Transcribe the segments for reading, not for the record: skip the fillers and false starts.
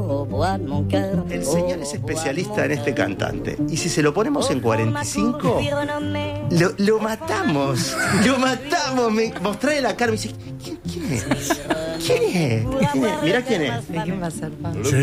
El señor es especialista en este cantante. Y si se lo ponemos en 45, lo matamos. Lo matamos. Me mostré la cara y me dice, ¿quién es? ¿Quién es? Mirá quién es. ¿De quién va a ser, Pablo? Sí.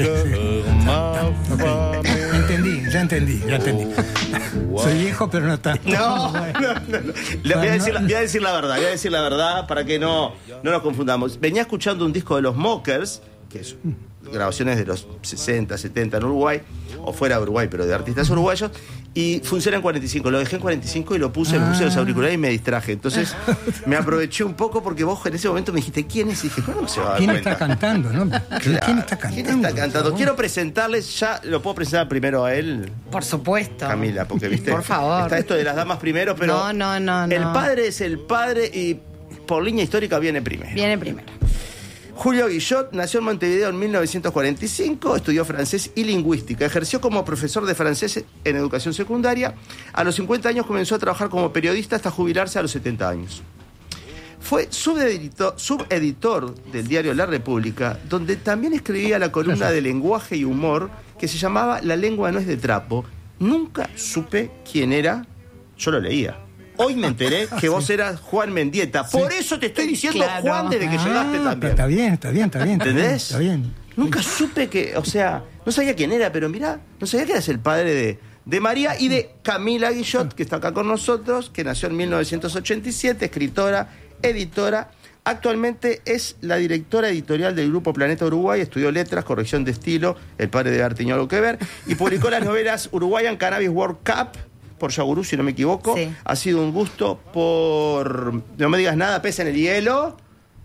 Ya entendí. Soy viejo, pero no tanto. No. Voy a decir la verdad para que no nos confundamos. Venía escuchando un disco de los Mockers, que es grabaciones de los 60, 70 en Uruguay, o fuera de Uruguay, pero de artistas uruguayos, y funciona en 45. Lo dejé en 45 y lo puse los auriculares y me distraje. Entonces me aproveché un poco porque vos en ese momento me dijiste, ¿quién es? Y dije, ¿cómo se va a dar cuenta? Está cantando, ¿no? Claro, ¿Quién está cantando? Quiero presentarles, ya lo puedo presentar primero a él. Por supuesto. Camila, porque viste. Por favor. Está esto de las damas primero, pero. No. El padre es el padre y por línea histórica viene primero. Julio Guillot nació en Montevideo en 1945, estudió francés y lingüística, ejerció como profesor de francés en educación secundaria. A los 50 años comenzó a trabajar como periodista hasta jubilarse a los 70 años. Fue subeditor del diario La República, donde también escribía la columna de lenguaje y humor que se llamaba La lengua no es de trapo. Nunca supe quién era, yo lo leía. Hoy me enteré que vos eras Juan Mendieta. Por eso te estoy diciendo Juan desde que llegaste también. Está bien. ¿Entendés? Está bien. Nunca supe que, no sabía quién era, pero mirá, no sabía que eras el padre de María y de Camila Guillot, que está acá con nosotros, que nació en 1987, escritora, editora. Actualmente es la directora editorial del Grupo Planeta Uruguay, estudió letras, corrección de estilo, el padre de Artiñolo que ver, y publicó las novelas Uruguayan Cannabis World Cup, por Yagurú, si no me equivoco. Sí. Ha sido un gusto por No me digas nada, Pez en el hielo.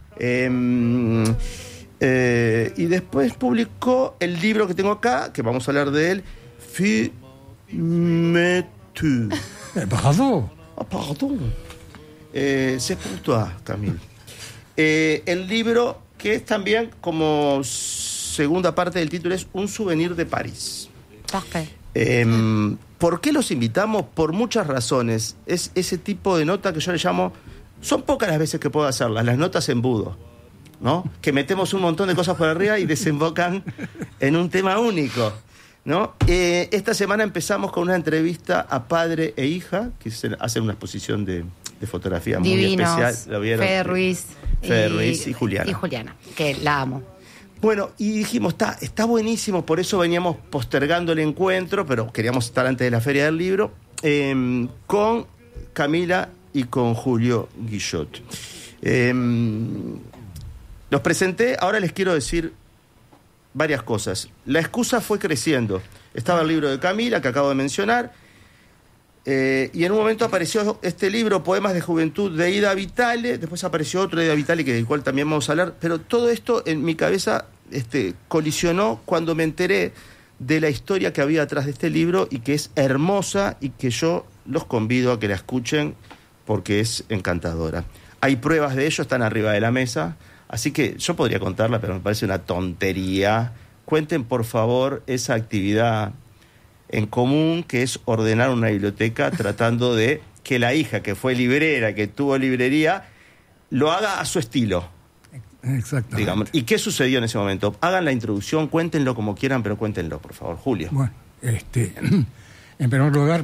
Y después publicó el libro que tengo acá, que vamos a hablar de él, Fumetu. Pardon. Pardon. C'est pour toi, Camille. El libro, que es también, como segunda parte del título, es Un souvenir de París. ¿Por qué los invitamos? Por muchas razones. Es ese tipo de nota que yo le llamo... Son pocas las veces que puedo hacerlas, las notas embudo, ¿no? Que metemos un montón de cosas por arriba y desembocan en un tema único, ¿no? Esta semana empezamos con una entrevista a padre e hija, que hacen una exposición de fotografía muy especial. ¿Lo vieron? Fede Ruiz y Juliana. Y Juliana, que la amo. Bueno, y dijimos, está buenísimo, por eso veníamos postergando el encuentro, pero queríamos estar antes de la Feria del Libro, con Camila y con Julio Guillot. Los presenté, ahora les quiero decir varias cosas. La excusa fue creciendo. Estaba el libro de Camila, que acabo de mencionar, y en un momento apareció este libro, Poemas de Juventud, de Ida Vitale. Después apareció otro de Ida Vitale, del cual también vamos a hablar. Pero todo esto en mi cabeza colisionó cuando me enteré de la historia que había atrás de este libro, y que es hermosa, y que yo los convido a que la escuchen porque es encantadora. Hay pruebas de ello, están arriba de la mesa, así que yo podría contarla, pero me parece una tontería. Cuenten, por favor, esa actividad en común, que es ordenar una biblioteca, tratando de que la hija, que fue librera, que tuvo librería, lo haga a su estilo. Exactamente. Digamos. ¿Y qué sucedió en ese momento? Hagan la introducción, cuéntenlo como quieran, pero cuéntenlo, por favor. Julio. Bueno, en primer lugar,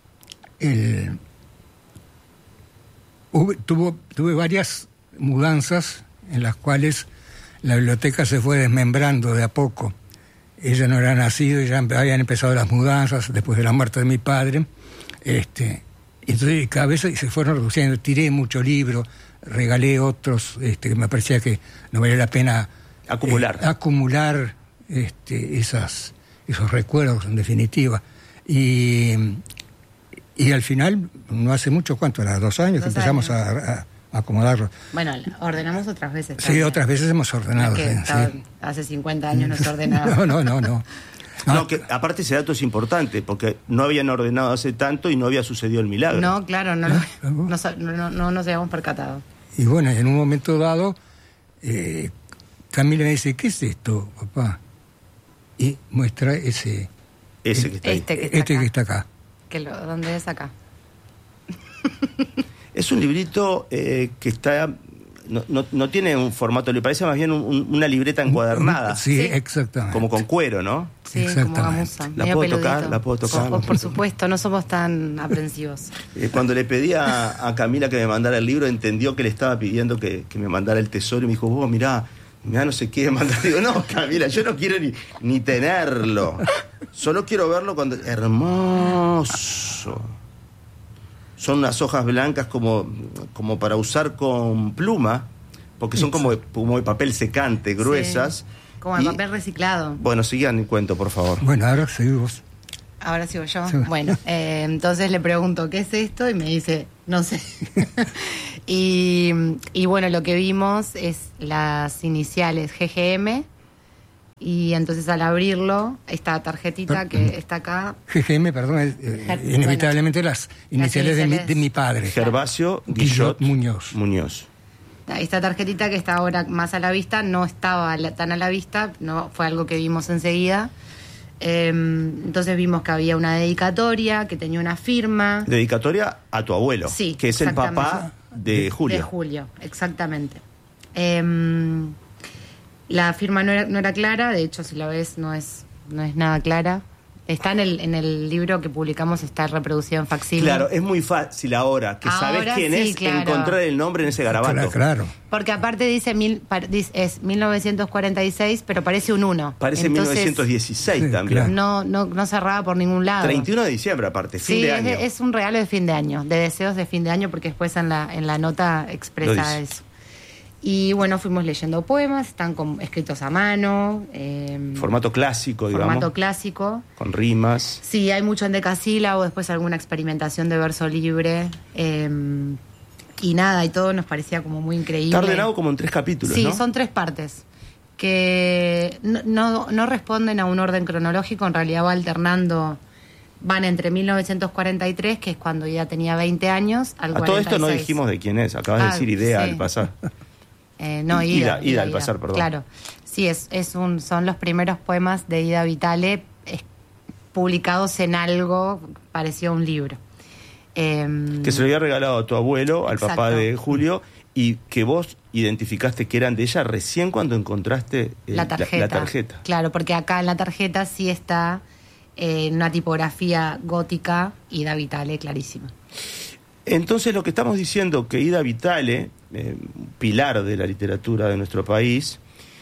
tuve varias mudanzas en las cuales la biblioteca se fue desmembrando de a poco. Ella no era nacido y ya habían empezado las mudanzas después de la muerte de mi padre. Entonces cada vez se fueron reduciendo. Tiré muchos libros, regalé otros, que me parecía que no valía la pena acumular esos recuerdos, en definitiva. Y al final, no hace mucho, ¿cuánto era? 2 años que empezamos a acomodarlo. Bueno, ordenamos otras veces. Sí, otras veces hemos ordenado. Sí. Hace 50 años no se ordenaba. No. No, que aparte ese dato es importante, porque no habían ordenado hace tanto y no había sucedido el milagro. No, claro, no nos habíamos percatado. Y bueno, en un momento dado, Camila me dice, ¿qué es esto, papá? Y muestra ese que está ahí. Que está acá. ¿Dónde es acá? Es un librito que está no tiene un formato, le parece más bien una libreta encuadernada. Sí, exactamente. Como con cuero, ¿no? Sí, como gamuza. ¿La puedo tocar? Por supuesto, no somos tan aprensivos. Cuando le pedí a Camila que me mandara el libro, entendió que le estaba pidiendo que me mandara el tesoro y me dijo, vos mirá, no sé qué mandar. Digo, no, Camila, yo no quiero ni tenerlo. Solo quiero verlo cuando... Hermoso. Son unas hojas blancas como para usar con pluma, porque son como de papel secante, gruesas. Sí, como el papel reciclado. Bueno, sigan el cuento, por favor. Bueno, ahora seguimos. Ahora sigo yo. Sí. Bueno, entonces le pregunto, ¿qué es esto? Y me dice, no sé. y bueno, lo que vimos es las iniciales GGM. Y entonces al abrirlo, esta tarjetita que está acá... GGM, perdón, inevitablemente las iniciales de mi padre. Gervasio Guillot Muñoz. Esta tarjetita que está ahora más a la vista no estaba tan a la vista, no fue algo que vimos enseguida. Entonces vimos que había una dedicatoria, que tenía una firma. Dedicatoria a tu abuelo, sí, que es el papá de Julio. De Julio, exactamente. La firma no era clara, de hecho si la ves no es nada clara. Está en el libro que publicamos, está reproducido en facsímil. Claro, es muy fácil ahora que sabes quién sí, es, claro, encontrar el nombre en ese garabato. Claro. Porque aparte dice es 1946, pero parece un 1. Parece entonces, 1916 sí, también. Claro. No cerraba por ningún lado. 31 de diciembre aparte, fin de año. Es un regalo de fin de año, de deseos de fin de año, porque después en la nota expresa eso. Y bueno, fuimos leyendo poemas, están escritos a mano. Formato clásico, digamos. Formato clásico. Con rimas. Sí, hay mucho en decasílabo, después alguna experimentación de verso libre. Y nada, y todo nos parecía como muy increíble. Está ordenado como en 3 capítulos, sí, ¿no? Son 3 partes que no responden a un orden cronológico, en realidad va alternando. Van entre 1943, que es cuando ya tenía 20 años, al 46. A todo esto no dijimos de quién es, acabas de decir idea sí. al pasar. No, Ida al pasar, perdón. Claro, sí, son los primeros poemas de Ida Vitale publicados en algo parecido a un libro. Que se lo había regalado a tu abuelo, al papá de Julio, y que vos identificaste que eran de ella recién cuando encontraste la tarjeta. Claro, porque acá en la tarjeta sí está una tipografía gótica, Ida Vitale, clarísima. Entonces lo que estamos diciendo, que Ida Vitale, pilar de la literatura de nuestro país,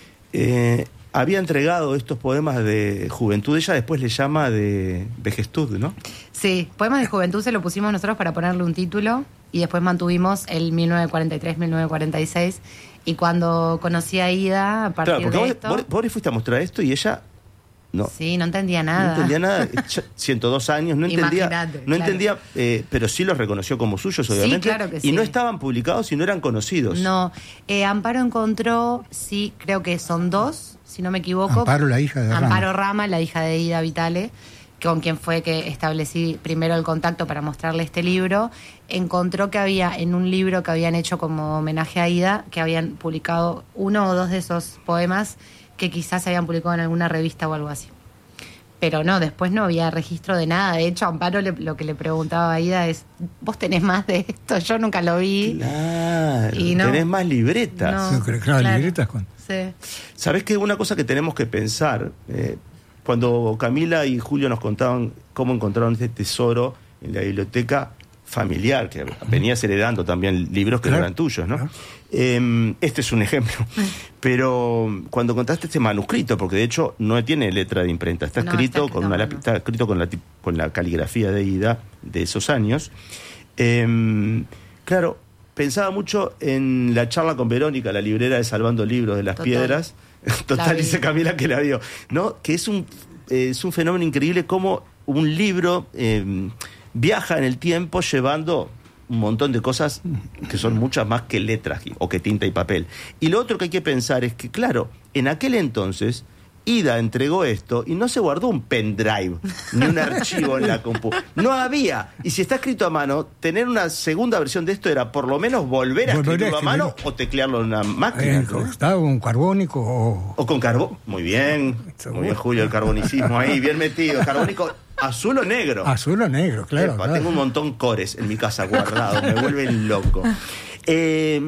había entregado estos poemas de juventud. Ella después le llama de vejestud, ¿no? Sí, poemas de juventud se lo pusimos nosotros para ponerle un título y después mantuvimos el 1943-1946. Y cuando conocí a Ida, a partir de esto... Vos le fuiste a mostrar esto y ella... No. Sí, no entendía nada. No entendía nada. 102 años, no entendía. Claro. Entendía, pero sí los reconoció como suyos, obviamente. Sí, claro que sí. Y no estaban publicados y no eran conocidos. No. Amparo encontró, sí, creo que son 2, si no me equivoco. Amparo, la hija de Rama. Amparo Rama, la hija de Ida Vitale, con quien fue que establecí primero el contacto para mostrarle este libro. Encontró que había en un libro que habían hecho como homenaje a Ida, que habían publicado 1 o 2 de esos poemas que quizás se habían publicado en alguna revista o algo así. Pero no, después no había registro de nada. De hecho, Amparo lo que le preguntaba a Ida es, ¿vos tenés más de esto? Yo nunca lo vi. Claro, y no, tenés más libretas. No, claro, libretas con... Sí. ¿Sabés qué? Una cosa que tenemos que pensar, cuando Camila y Julio nos contaban cómo encontraron este tesoro en la biblioteca familiar, que venías heredando también libros que no eran tuyos, ¿no? Este es un ejemplo. Pero cuando contaste este manuscrito, porque de hecho no tiene letra de imprenta, está escrito está escrito con la caligrafía de Ida de esos años. Claro, pensaba mucho en la charla con Verónica, la librera de Salvando Libros de las Piedras. Total, dice Camila que la vio, ¿no? Que es un fenómeno increíble cómo un libro viaja en el tiempo llevando un montón de cosas que son muchas más que letras o que tinta y papel. Y lo otro que hay que pensar es que, claro, en aquel entonces Ida entregó esto y no se guardó un pendrive ni un archivo en la compu. No había. Y si está escrito a mano, tener una segunda versión de esto era por lo menos volver a escribirlo a mano o teclearlo en una máquina. ¿Estaba con carbónico o con carbón? Muy bien, Julio, el carbonicismo ahí, bien metido. Carbónico azul o negro. Azul o negro, claro. Tengo un montón cores en mi casa guardados, me vuelven loco.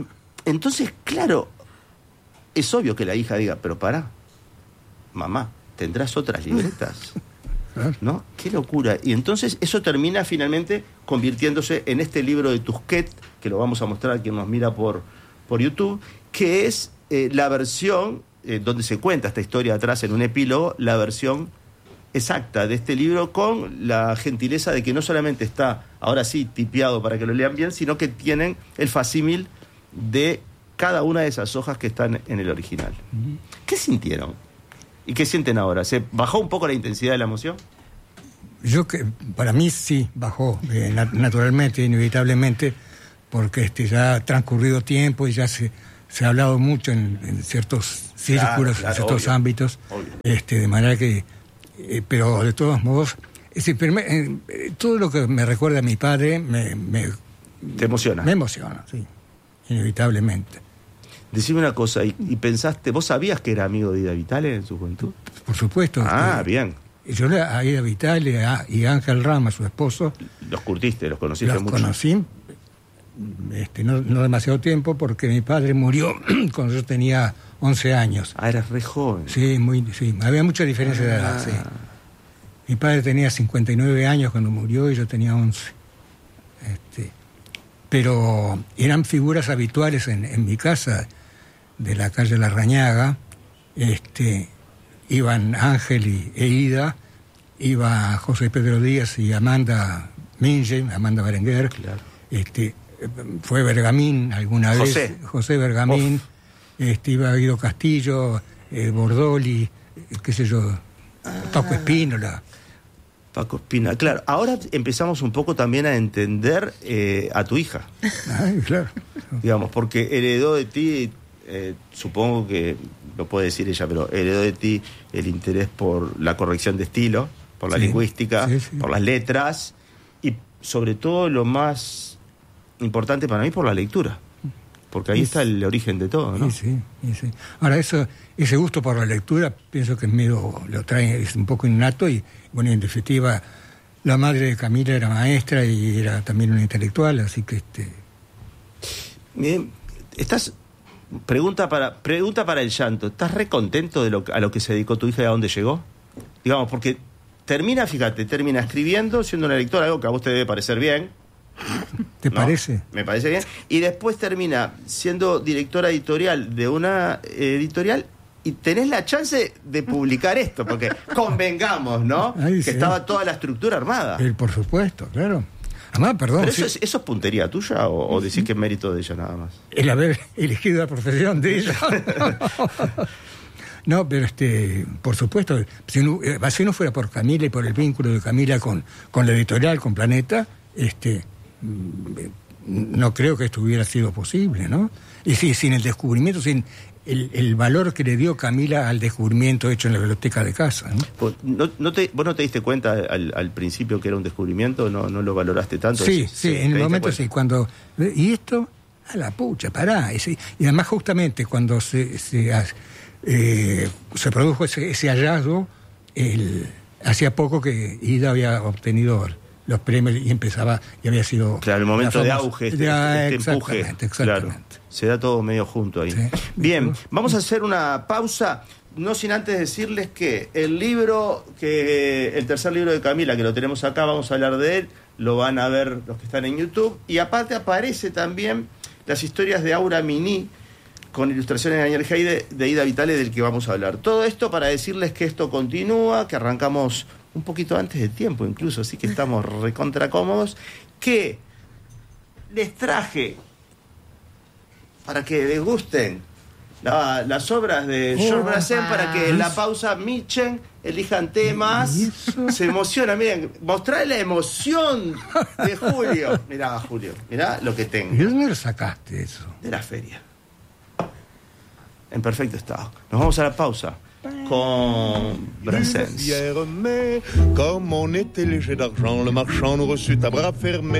Entonces, claro, es obvio que la hija diga, pero pará, mamá, ¿tendrás otras libretas? ¿No? ¡Qué locura! Y entonces eso termina finalmente convirtiéndose en este libro de Tusquet, que lo vamos a mostrar a quien nos mira por YouTube, que es la versión, donde se cuenta esta historia atrás en un epílogo, la versión exacta de este libro, con la gentileza de que no solamente está, ahora sí, tipeado para que lo lean bien, sino que tienen el facímil de cada una de esas hojas que están en el original. ¿Qué sintieron? ¿Y qué sienten ahora? ¿Se bajó un poco la intensidad de la emoción? Para mí sí bajó, naturalmente, inevitablemente, porque ya ha transcurrido tiempo y ya se ha hablado mucho en ciertos círculos, en ciertos obvio, ámbitos, obvio. De manera que, pero de todos modos, todo lo que me recuerda a mi padre ¿te emociona? Me emociona, sí, inevitablemente. Decime una cosa, ¿y pensaste, vos sabías que era amigo de Ida Vitale en su juventud? Por supuesto. Bien. Yo a Ida Vitale y Ángel Rama, su esposo... Los conociste mucho. Los conocí, no demasiado tiempo, porque mi padre murió cuando yo tenía 11 años. Eras re joven. Sí, había mucha diferencia de edad, sí. Mi padre tenía 59 años cuando murió y yo tenía 11. Pero eran figuras habituales en mi casa, de la calle Larrañaga. Iban Ángel e Ida, iba José Pedro Díaz y Amanda Berenguer. Claro. Fue Bergamín alguna vez. José Bergamín. Iba Guido Castillo, Bordoli, qué sé yo, Paco Espínola. Paco Espina, claro. Ahora empezamos un poco también a entender a tu hija. Claro. Digamos, porque heredó de ti, supongo que lo puede decir ella, pero heredó de ti el interés por la corrección de estilo, por la lingüística, por las letras y sobre todo lo más importante para mí, por la lectura. Porque ahí está el origen de todo, ¿no? Sí. Ahora, ese gusto por la lectura, pienso que lo trae, es un poco innato y, bueno, en definitiva, la madre de Camila era maestra y era también una intelectual, así que Bien, pregunta para el llanto. ¿Estás re contento a lo que se dedicó tu hija y a dónde llegó? Digamos, porque termina escribiendo, siendo una lectora, algo que a vos te debe parecer bien. ¿Te parece? Me parece bien. Y después termina siendo directora editorial de una editorial y tenés la chance de publicar esto, porque convengamos, ¿no? Que estaba toda la estructura armada. Por supuesto, claro. Además, perdón. ¿Pero eso es puntería tuya o decís que es mérito de ella nada más? El haber elegido la profesión de ella. No, pero por supuesto, si no fuera por Camila y por el vínculo de Camila con la editorial, con Planeta, no creo que esto hubiera sido posible, ¿no? Y sí, sin el descubrimiento, sin el valor que le dio Camila al descubrimiento hecho en la biblioteca de casa, ¿no? ¿Vos no te diste cuenta al principio que era un descubrimiento? ¿No lo valoraste tanto? Sí, en el momento sí, cuando... ¿Y esto? A la pucha, pará. Y además justamente cuando se produjo ese hallazgo, hacía poco que Ida había obtenido los premios y había sido... Claro, el momento de auge, este empuje. Exactamente. Claro, se da todo medio junto ahí. Sí. Bien, vamos a hacer una pausa, no sin antes decirles que el tercer libro de Camila, que lo tenemos acá, vamos a hablar de él, lo van a ver los que están en YouTube, y aparte aparece también las historias de Aura Miní, con ilustraciones de Daniel Heide, de Ida Vitale, del que vamos a hablar. Todo esto para decirles que esto continúa, que arrancamos un poquito antes de tiempo incluso, así que estamos recontra cómodos, que les traje para que degusten las obras de Georges Brassens, para que en la pausa michen, elijan temas, se emocionan. Miren, mostrarle la emoción de Julio. Mirá, Julio, mirá lo que tengo. ¿Y dónde lo sacaste eso? De la feria. En perfecto estado. Nos vamos a la pausa con Brassens. Comme on était léger d'argent, le marchand nous reçut à bras fermés.